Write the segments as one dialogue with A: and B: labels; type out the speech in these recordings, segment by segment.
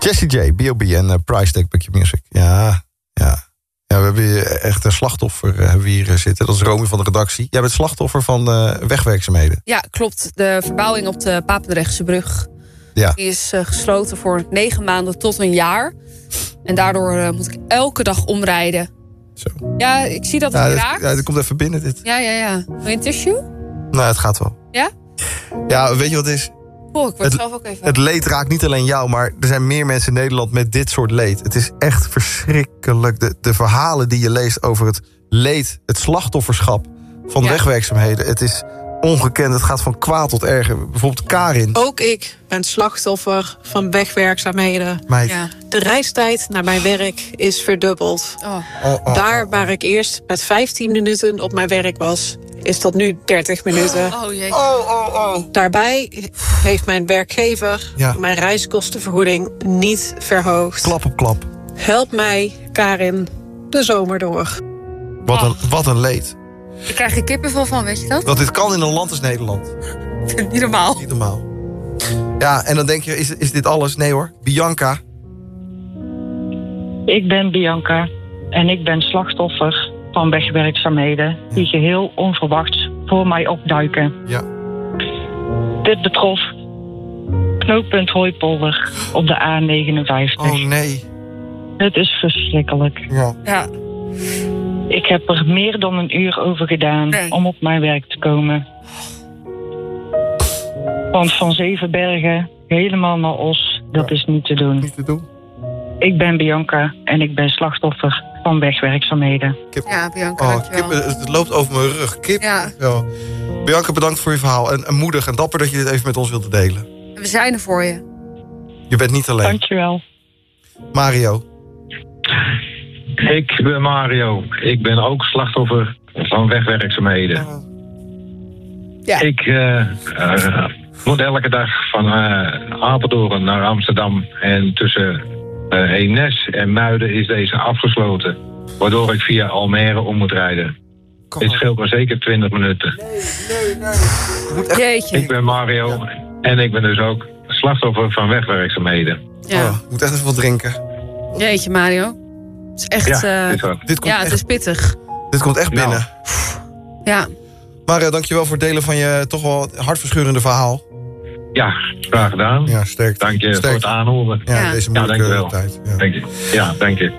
A: Jessie J, B.O.B. en Price Tag bij Q-Music. Ja, we hebben hier echt een slachtoffer hebben we hier zitten. Dat is Romy van de redactie. Jij bent slachtoffer van wegwerkzaamheden.
B: Ja, klopt. De verbouwing op de Papendrechtse brug.
A: Ja.
B: Die is gesloten voor 9 maanden tot een jaar. En daardoor moet ik elke dag omrijden.
A: Zo.
B: Ja, ik zie dat het raakt.
A: Ja, dit komt even binnen, dit.
B: Ja. Wil je een tissue?
A: Nou, het gaat wel.
B: Ja?
A: Ja, weet je wat het is?
B: Oh, ik word zelf ook even...
A: Het leed raakt niet alleen jou, maar er zijn meer mensen in Nederland met dit soort leed. Het is echt verschrikkelijk. De verhalen die je leest over het leed, het slachtofferschap van wegwerkzaamheden. Het is ongekend. Het gaat van kwaad tot erger. Bijvoorbeeld Karin.
C: Ook ik ben slachtoffer van wegwerkzaamheden.
B: Ja.
C: De reistijd naar mijn werk is verdubbeld. Daar waar ik eerst met 15 minuten op mijn werk was, is dat nu 30 minuten. Daarbij heeft mijn werkgever mijn reiskostenvergoeding niet verhoogd.
A: Klap op klap.
C: Help mij, Karin, de zomer door.
A: Wat een leed.
B: Daar krijg je kippenvel van, weet je dat?
A: Dat dit kan in een land als Nederland.
B: Niet normaal.
A: Niet normaal. Ja, en dan denk je, is dit alles? Nee hoor. Bianca.
D: Ik ben Bianca en ik ben slachtoffer van wegwerkzaamheden die geheel onverwachts voor mij opduiken.
A: Ja.
D: Dit betrof knooppunt Hooipolder op de A59.
A: Oh nee.
D: Het is verschrikkelijk.
B: Ja.
D: Ik heb er meer dan een uur over gedaan om op mijn werk te komen. Want van Zevenbergen helemaal naar Os, dat is niet te doen.
A: Niet te doen.
D: Ik ben Bianca en ik ben slachtoffer van wegwerkzaamheden.
B: Ja, Bianca,
A: het loopt over mijn rug.
B: Ja.
A: Bianca, bedankt voor je verhaal. En moedig en dapper dat je dit even met ons wilde delen.
B: We zijn er voor je.
A: Je bent niet alleen.
D: Dankjewel.
A: Mario.
E: Ik ben Mario. Ik ben ook slachtoffer van wegwerkzaamheden.
B: Ja.
E: Ik moet elke dag van Apeldoorn naar Amsterdam. En tussen Eemnes en Muiden is deze afgesloten. Waardoor ik via Almere om moet rijden. Dit scheelt me zeker 20 minuten.
A: Nee.
B: Jeetje.
E: Ik ben Mario en ik ben dus ook slachtoffer van wegwerkzaamheden.
B: Ja.
A: Ik moet echt even wat drinken.
B: Jeetje, Mario. Het is echt... het is pittig.
A: Dit komt echt binnen.
B: Ja.
A: Mario, dankjewel voor het delen van je toch wel hartverscheurende verhaal.
E: Ja, graag gedaan.
A: Ja, sterk.
E: Dank je voor het aanhoren.
A: Deze moeilijke tijd.
E: Ja. Dank je. Ja, dank je.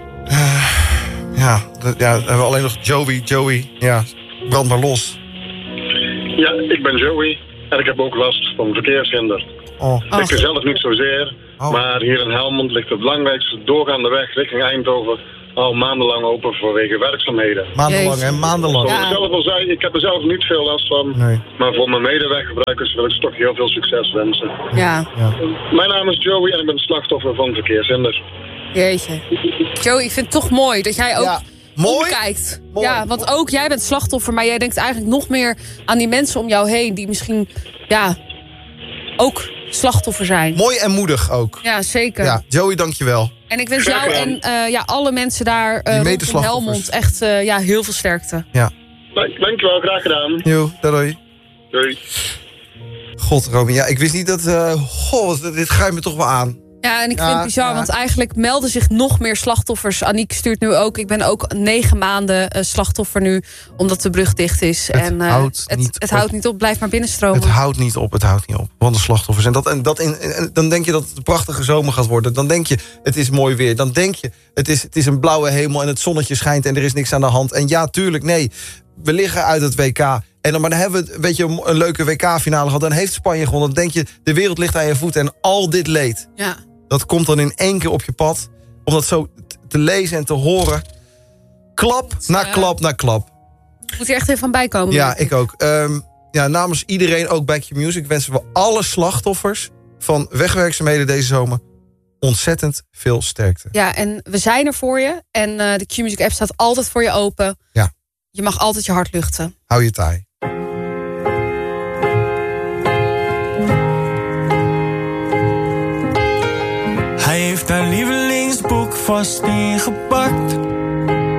A: Dan hebben we alleen nog Joey. Ja, brand maar los.
F: Ja, ik ben Joey en ik heb ook last van verkeershinder. Ik zelf niet zozeer, maar hier in Helmond ligt de belangrijkste doorgaande weg richting Eindhoven al maandenlang open vanwege werkzaamheden.
A: Maandenlang, hè? Maandenlang.
F: Zoals ik zelf al zei, ik heb er zelf niet veel last van.
A: Nee.
F: Maar voor mijn medeweggebruikers wil ik toch heel veel succes wensen.
B: Ja.
F: Mijn naam is Joey en ik ben slachtoffer van verkeershinder.
B: Jeetje. Joey, ik vind het toch mooi dat jij ook
A: omkijkt.
B: Mooi. Ja, want ook jij bent slachtoffer, maar jij denkt eigenlijk nog meer aan die mensen om jou heen die misschien ook slachtoffer zijn.
A: Mooi en moedig ook.
B: Ja, zeker.
A: Ja, Joey, dankjewel.
B: En ik wens jou en alle mensen daar rondom Helmond echt heel veel sterkte.
A: Ja.
F: Dankjewel, graag gedaan.
A: Jo, doei.
F: Doei.
A: God, Romy, ik wist niet dat... dit grijpt me toch wel aan.
B: Ja, en ik vind het bizar, want eigenlijk melden zich nog meer slachtoffers. Aniek stuurt nu ook, ik ben ook 9 maanden slachtoffer nu, omdat de brug dicht is. Het houdt niet op, blijf maar binnenstromen.
A: Het houdt niet op. Want de slachtoffers. En dan denk je dat het een prachtige zomer gaat worden. Dan denk je, het is mooi weer. Dan denk je, het is een blauwe hemel en het zonnetje schijnt en er is niks aan de hand. En ja, tuurlijk, nee. We liggen uit het WK. Maar dan hebben we een leuke WK-finale gehad. Dan heeft Spanje gewonnen. Dan denk je, de wereld ligt aan je voeten. En al dit leed, dat komt dan in één keer op je pad. Om dat zo te lezen en te horen. Klap na klap na klap.
B: Moet er echt even van bijkomen.
A: Ja, ik ook. Namens iedereen, ook bij Q-Music, wensen we alle slachtoffers van wegwerkzaamheden deze zomer ontzettend veel sterkte.
B: Ja, en we zijn er voor je. En de Q-Music app staat altijd voor je open.
A: Ja.
B: Je mag altijd je hart luchten.
A: Hou je taai.
G: Hij heeft haar lievelingsboek vast ingepakt.